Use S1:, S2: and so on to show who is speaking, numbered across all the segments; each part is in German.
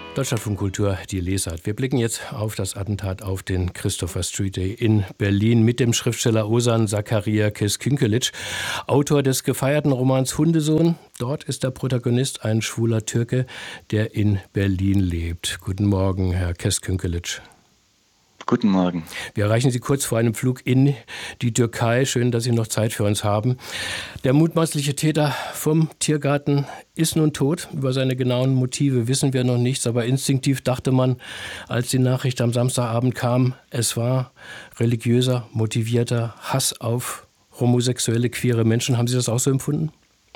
S1: Deutschlandfunk Kultur, die Lesart. Wir blicken jetzt auf das Attentat auf den Christopher Street Day in Berlin mit dem Schriftsteller Ozan Zakaria Keskünkelic, Autor des gefeierten Romans Hundesohn. Dort ist der Protagonist ein schwuler Türke, der in Berlin lebt. Guten Morgen, Herr Keskünkelic.
S2: Guten Morgen.
S1: Wir erreichen Sie kurz vor einem Flug in die Türkei. Schön, dass Sie noch Zeit für uns haben. Der mutmaßliche Täter vom Tiergarten ist nun tot. Über seine genauen Motive wissen wir noch nichts. Aber instinktiv dachte man, als die Nachricht am Samstagabend kam, es war religiöser, motivierter Hass auf homosexuelle, queere Menschen. Haben Sie das auch so empfunden?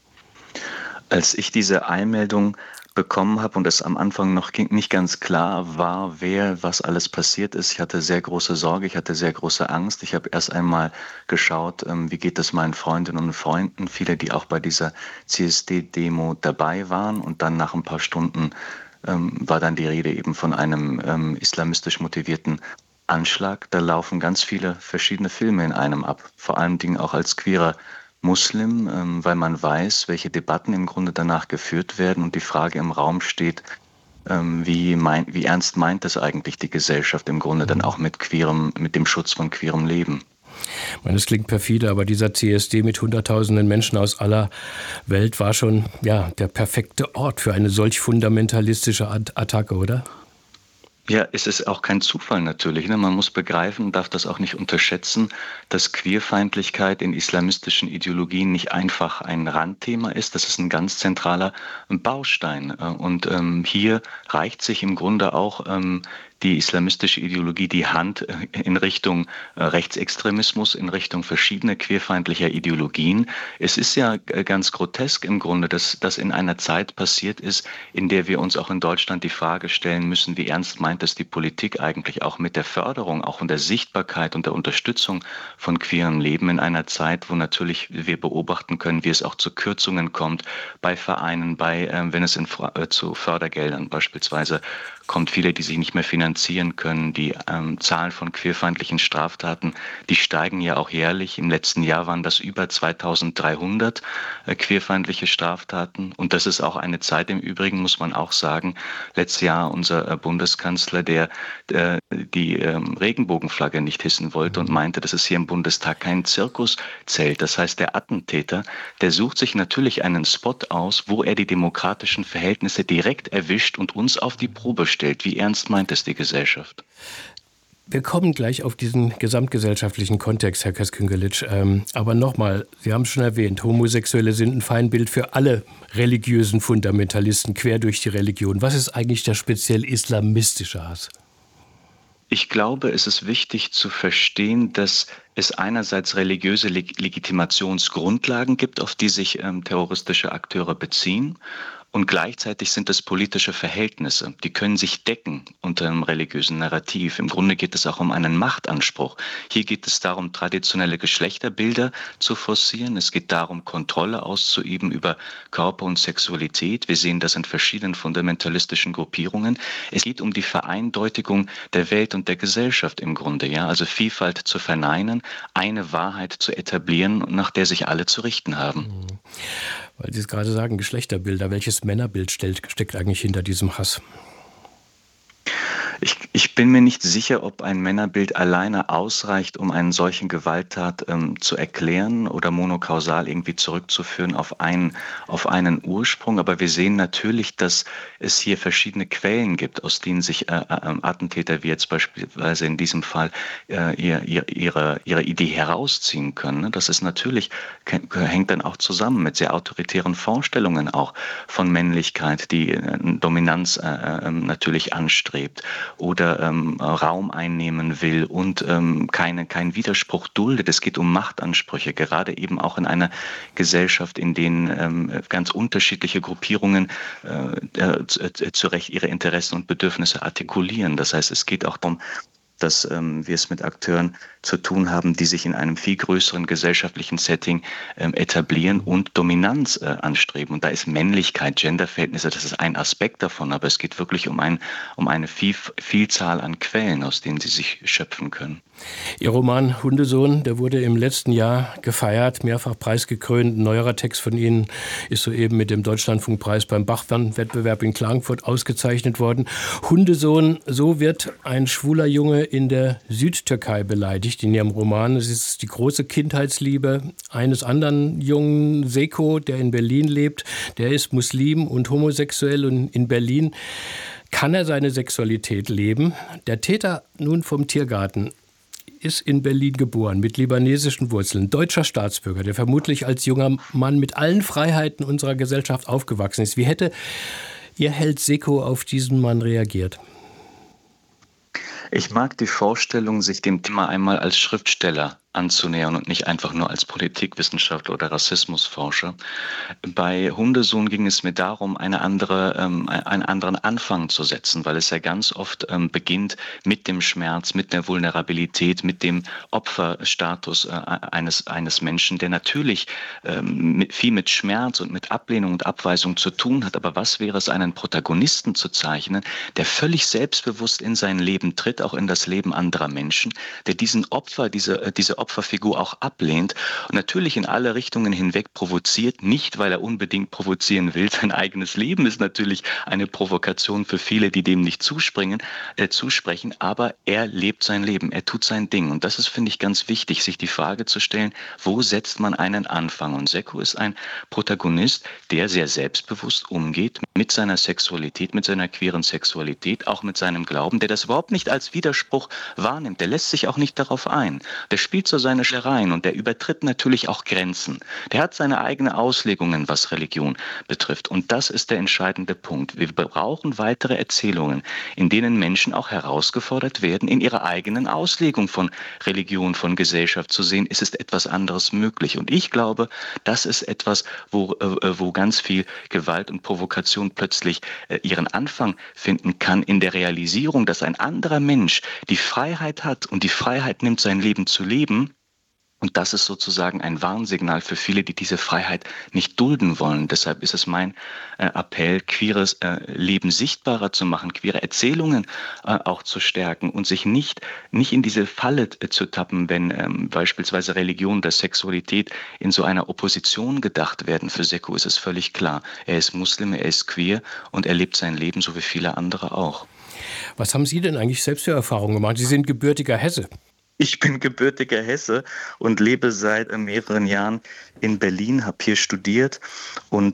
S2: Als ich diese Einmeldung bekommen habe und es am Anfang noch nicht ganz klar war, was alles passiert ist, ich hatte sehr große Sorge, ich hatte sehr große Angst. Ich habe erst einmal geschaut, wie geht es meinen Freundinnen und Freunden, viele, die auch bei dieser CSD-Demo dabei waren. Und dann nach ein paar Stunden war dann die Rede eben von einem islamistisch motivierten Anschlag. Da laufen ganz viele verschiedene Filme in einem ab, vor allen Dingen auch als queerer Muslim, weil man weiß, welche Debatten im Grunde danach geführt werden und die Frage im Raum steht, wie ernst meint es eigentlich die Gesellschaft im Grunde dann auch mit dem Schutz von queerem Leben?
S1: Ich meine, das klingt perfide, aber dieser CSD mit Hunderttausenden Menschen aus aller Welt war schon der perfekte Ort für eine solch fundamentalistische Attacke, oder?
S2: Ja, es ist auch kein Zufall natürlich. Ne? Man muss begreifen, darf das auch nicht unterschätzen, dass Queerfeindlichkeit in islamistischen Ideologien nicht einfach ein Randthema ist. Das ist ein ganz zentraler Baustein. Und hier reicht sich im Grunde auch die islamistische Ideologie die Hand in Richtung Rechtsextremismus, in Richtung verschiedener queerfeindlicher Ideologien. Es ist ja ganz grotesk im Grunde, dass das in einer Zeit passiert ist, in der wir uns auch in Deutschland die Frage stellen müssen, wie ernst meint es die Politik eigentlich auch mit der Förderung, auch und der Sichtbarkeit und der Unterstützung von queerem Leben in einer Zeit, wo natürlich wir beobachten können, wie es auch zu Kürzungen kommt bei Vereinen, wenn es zu Fördergeldern beispielsweise kommt, viele, die sich nicht mehr finanzieren können. Die Zahlen von queerfeindlichen Straftaten, die steigen ja auch jährlich. Im letzten Jahr waren das über 2300 queerfeindliche Straftaten. Und das ist auch eine Zeit, im Übrigen muss man auch sagen, letztes Jahr unser Bundeskanzler, der die Regenbogenflagge nicht hissen wollte und meinte, dass es hier im Bundestag kein Zirkus zählt. Das heißt, der Attentäter, der sucht sich natürlich einen Spot aus, wo er die demokratischen Verhältnisse direkt erwischt und uns auf die Probe stellt. Wie ernst meint es die Gesellschaft?
S1: Wir kommen gleich auf diesen gesamtgesellschaftlichen Kontext, Herr Keskünkelic. Aber nochmal, Sie haben es schon erwähnt, Homosexuelle sind ein Feindbild für alle religiösen Fundamentalisten quer durch die Religion. Was ist eigentlich der speziell islamistische Hass?
S2: Ich glaube, es ist wichtig zu verstehen, dass es einerseits religiöse Legitimationsgrundlagen gibt, auf die sich terroristische Akteure beziehen. Und gleichzeitig sind es politische Verhältnisse, die können sich decken unter einem religiösen Narrativ. Im Grunde geht es auch um einen Machtanspruch. Hier geht es darum, traditionelle Geschlechterbilder zu forcieren. Es geht darum, Kontrolle auszuüben über Körper und Sexualität. Wir sehen das in verschiedenen fundamentalistischen Gruppierungen. Es geht um die Vereindeutigung der Welt und der Gesellschaft im Grunde. Ja? Also Vielfalt zu verneinen, eine Wahrheit zu etablieren, nach der sich alle zu richten haben.
S1: Weil Sie es gerade sagen, Geschlechterbilder. Welches Männerbild steckt eigentlich hinter diesem Hass?
S2: Ich bin mir nicht sicher, ob ein Männerbild alleine ausreicht, um einen solchen Gewalttat zu erklären oder monokausal irgendwie zurückzuführen auf einen Ursprung. Aber wir sehen natürlich, dass es hier verschiedene Quellen gibt, aus denen sich Attentäter wie jetzt beispielsweise in diesem Fall ihre Idee herausziehen können. Ne? Das ist natürlich, hängt dann auch zusammen mit sehr autoritären Vorstellungen auch von Männlichkeit, die Dominanz natürlich anstrebt oder Raum einnehmen will und keinen Widerspruch duldet. Es geht um Machtansprüche, gerade eben auch in einer Gesellschaft, in denen ganz unterschiedliche Gruppierungen zu Recht ihre Interessen und Bedürfnisse artikulieren. Das heißt, es geht auch darum, dass wir es mit Akteuren zu tun haben, die sich in einem viel größeren gesellschaftlichen Setting etablieren und Dominanz anstreben. Und da ist Männlichkeit, Genderverhältnisse, das ist ein Aspekt davon, aber es geht wirklich um eine Vielzahl an Quellen, aus denen sie sich schöpfen können.
S1: Ihr Roman Hundesohn, der wurde im letzten Jahr gefeiert, mehrfach preisgekrönt. Ein neuerer Text von Ihnen ist soeben mit dem Deutschlandfunkpreis beim Bachmann-Wettbewerb in Klagenfurt ausgezeichnet worden. Hundesohn, so wird ein schwuler Junge in der Südtürkei beleidigt in Ihrem Roman. Es ist die große Kindheitsliebe eines anderen jungen, Seko, der in Berlin lebt. Der ist Muslim und homosexuell und in Berlin kann er seine Sexualität leben. Der Täter nun vom Tiergarten ist in Berlin geboren, mit libanesischen Wurzeln, deutscher Staatsbürger, der vermutlich als junger Mann mit allen Freiheiten unserer Gesellschaft aufgewachsen ist. Wie hätte Ihr Held Seko auf diesen Mann reagiert?
S2: Ich mag die Vorstellung, sich dem Thema einmal als Schriftsteller anzunähern und nicht einfach nur als Politikwissenschaftler oder Rassismusforscher. Bei Hundesohn ging es mir darum, einen anderen Anfang zu setzen, weil es ja ganz oft beginnt mit dem Schmerz, mit der Vulnerabilität, mit dem Opferstatus eines Menschen, der natürlich viel mit Schmerz und mit Ablehnung und Abweisung zu tun hat. Aber was wäre es, einen Protagonisten zu zeichnen, der völlig selbstbewusst in sein Leben tritt, auch in das Leben anderer Menschen, der diese Opferfigur auch ablehnt und natürlich in alle Richtungen hinweg provoziert, nicht weil er unbedingt provozieren will. Sein eigenes Leben ist natürlich eine Provokation für viele, die dem nicht zusprechen, aber er lebt sein Leben, er tut sein Ding. Und das ist, finde ich, ganz wichtig, sich die Frage zu stellen, wo setzt man einen Anfang? Und Seko ist ein Protagonist, der sehr selbstbewusst umgeht mit seiner Sexualität, mit seiner queeren Sexualität, auch mit seinem Glauben, der das überhaupt nicht als Widerspruch wahrnimmt. Der lässt sich auch nicht darauf ein. Der spielt so seine Schlereien und der übertritt natürlich auch Grenzen. Der hat seine eigenen Auslegungen, was Religion betrifft. Und das ist der entscheidende Punkt. Wir brauchen weitere Erzählungen, in denen Menschen auch herausgefordert werden, in ihrer eigenen Auslegung von Religion, von Gesellschaft zu sehen, ist es etwas anderes möglich. Und ich glaube, das ist etwas, wo ganz viel Gewalt und Provokation plötzlich ihren Anfang finden kann, in der Realisierung, dass ein anderer Mensch die Freiheit hat und die Freiheit nimmt, sein Leben zu leben. Und das ist sozusagen ein Warnsignal für viele, die diese Freiheit nicht dulden wollen. Deshalb ist es mein Appell, queeres Leben sichtbarer zu machen, queere Erzählungen auch zu stärken und sich nicht in diese Falle zu tappen, wenn beispielsweise Religion oder Sexualität in so einer Opposition gedacht werden. Für Seko ist es völlig klar. Er ist Muslim, er ist queer und er lebt sein Leben, so wie viele andere auch.
S1: Was haben Sie denn eigentlich selbst für Erfahrungen gemacht? Sie sind gebürtiger Hesse.
S2: Ich bin gebürtiger Hesse und lebe seit mehreren Jahren in Berlin, habe hier studiert und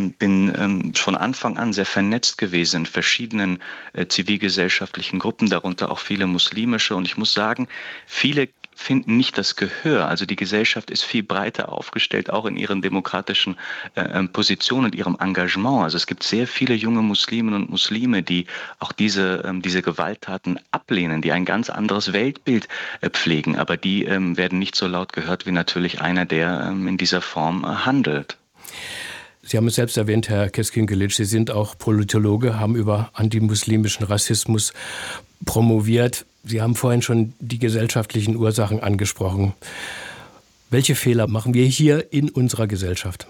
S2: bin von Anfang an sehr vernetzt gewesen in verschiedenen zivilgesellschaftlichen Gruppen, darunter auch viele muslimische. Und ich muss sagen, viele finden nicht das Gehör. Also die Gesellschaft ist viel breiter aufgestellt, auch in ihren demokratischen Positionen und ihrem Engagement. Also es gibt sehr viele junge Musliminnen und Muslime, die auch diese Gewalttaten ablehnen, die ein ganz anderes Weltbild pflegen. Aber die werden nicht so laut gehört wie natürlich einer, der in dieser Form handelt.
S1: Sie haben es selbst erwähnt, Herr Keskinkelic, Sie sind auch Politologe, haben über antimuslimischen Rassismus promoviert. Sie haben vorhin schon die gesellschaftlichen Ursachen angesprochen. Welche Fehler machen wir hier in unserer Gesellschaft?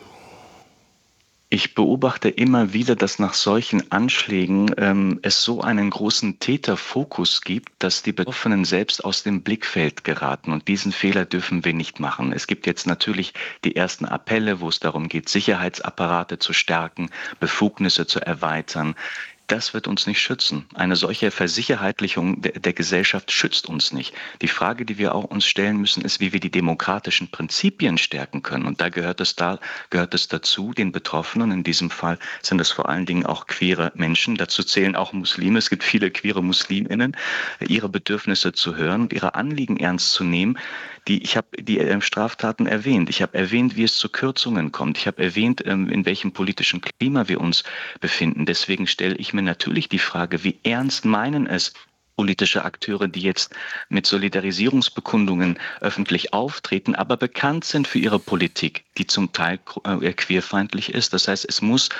S2: Ich beobachte immer wieder, dass nach solchen Anschlägen es so einen großen Täterfokus gibt, dass die Betroffenen selbst aus dem Blickfeld geraten. Und diesen Fehler dürfen wir nicht machen. Es gibt jetzt natürlich die ersten Appelle, wo es darum geht, Sicherheitsapparate zu stärken, Befugnisse zu erweitern. Das wird uns nicht schützen. Eine solche Versicherheitlichung der Gesellschaft schützt uns nicht. Die Frage, die wir auch uns stellen müssen, ist, wie wir die demokratischen Prinzipien stärken können. Und da gehört es dazu, den Betroffenen, in diesem Fall sind es vor allen Dingen auch queere Menschen, dazu zählen auch Muslime, es gibt viele queere Musliminnen, ihre Bedürfnisse zu hören und ihre Anliegen ernst zu nehmen. Ich habe die Straftaten erwähnt. Ich habe erwähnt, wie es zu Kürzungen kommt. Ich habe erwähnt, in welchem politischen Klima wir uns befinden. Deswegen stelle ich mir natürlich die Frage, wie ernst meinen es politische Akteure, die jetzt mit Solidarisierungsbekundungen öffentlich auftreten, aber bekannt sind für ihre Politik, die zum Teil queerfeindlich ist. Das heißt, es muss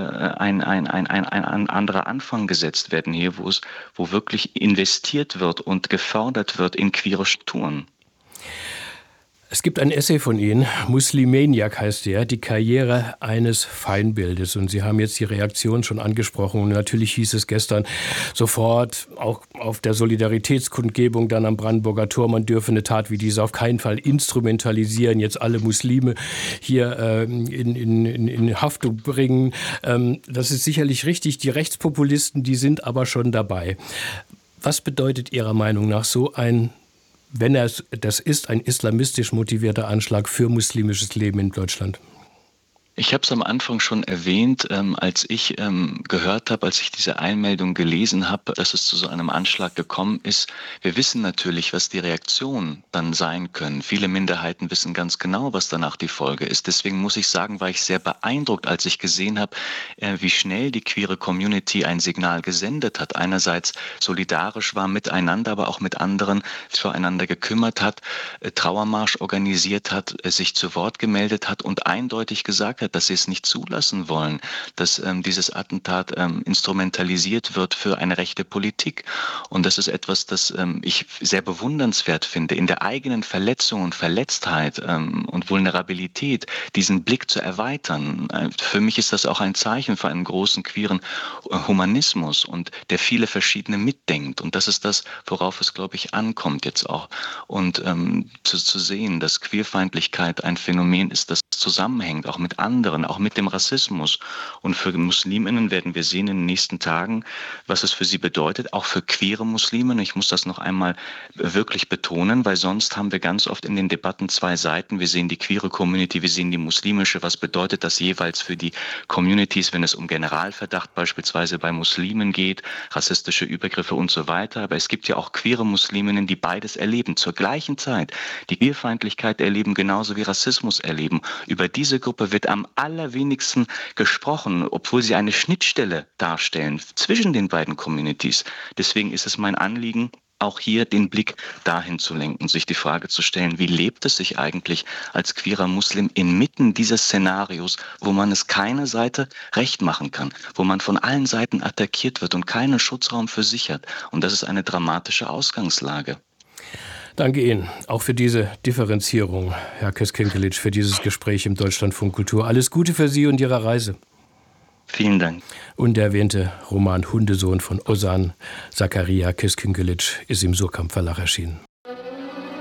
S2: ein anderer Anfang gesetzt werden hier, wo wirklich investiert wird und gefördert wird in queere Strukturen.
S1: Es gibt ein Essay von Ihnen, Muslimaniac heißt der, die Karriere eines Feindbildes. Und Sie haben jetzt die Reaktion schon angesprochen. Und natürlich hieß es gestern sofort, auch auf der Solidaritätskundgebung dann am Brandenburger Tor, man dürfe eine Tat wie diese auf keinen Fall instrumentalisieren, jetzt alle Muslime hier in Haftung bringen. Das ist sicherlich richtig. Die Rechtspopulisten, die sind aber schon dabei. Was bedeutet Ihrer Meinung nach so ein, wenn das ist, ein islamistisch motivierter Anschlag für muslimisches Leben in Deutschland?
S2: Ich habe es am Anfang schon erwähnt, als ich gehört habe, als ich diese Einmeldung gelesen habe, dass es zu so einem Anschlag gekommen ist. Wir wissen natürlich, was die Reaktionen dann sein können. Viele Minderheiten wissen ganz genau, was danach die Folge ist. Deswegen muss ich sagen, war ich sehr beeindruckt, als ich gesehen habe, wie schnell die queere Community ein Signal gesendet hat. Einerseits solidarisch war miteinander, aber auch mit anderen füreinander gekümmert hat, Trauermarsch organisiert hat, sich zu Wort gemeldet hat und eindeutig gesagt hat, dass sie es nicht zulassen wollen, dass dieses Attentat instrumentalisiert wird für eine rechte Politik. Und das ist etwas, das ich sehr bewundernswert finde, in der eigenen Verletzung und Verletztheit und Vulnerabilität diesen Blick zu erweitern. Für mich ist das auch ein Zeichen für einen großen queeren Humanismus und der viele verschiedene mitdenkt. Und das ist das, worauf es, glaube ich, ankommt jetzt auch. Und zu sehen, dass Queerfeindlichkeit ein Phänomen ist, das zusammenhängt, auch mit anderen, auch mit dem Rassismus. Und für Musliminnen werden wir sehen in den nächsten Tagen, was es für sie bedeutet, auch für queere Muslime. Ich muss das noch einmal wirklich betonen, weil sonst haben wir ganz oft in den Debatten zwei Seiten. Wir sehen die queere Community, wir sehen die muslimische. Was bedeutet das jeweils für die Communities, wenn es um Generalverdacht beispielsweise bei Muslimen geht, rassistische Übergriffe und so weiter. Aber es gibt ja auch queere Musliminnen, die beides erleben zur gleichen Zeit. Die Queerfeindlichkeit erleben genauso wie Rassismus erleben. Über diese Gruppe wird am allerwenigsten gesprochen, obwohl sie eine Schnittstelle darstellen zwischen den beiden Communities. Deswegen ist es mein Anliegen, auch hier den Blick dahin zu lenken, sich die Frage zu stellen, wie lebt es sich eigentlich als queerer Muslim inmitten dieses Szenarios, wo man es keiner Seite recht machen kann, wo man von allen Seiten attackiert wird und keinen Schutzraum für sich hat. Und das ist eine dramatische Ausgangslage.
S1: Danke Ihnen auch für diese Differenzierung, Herr Keskinkelic, für dieses Gespräch im Deutschlandfunk Kultur. Alles Gute für Sie und Ihre Reise.
S2: Vielen Dank.
S1: Und der erwähnte Roman Hundesohn von Ozan Zakaria Keskinkelic ist im Surkamp Verlag erschienen.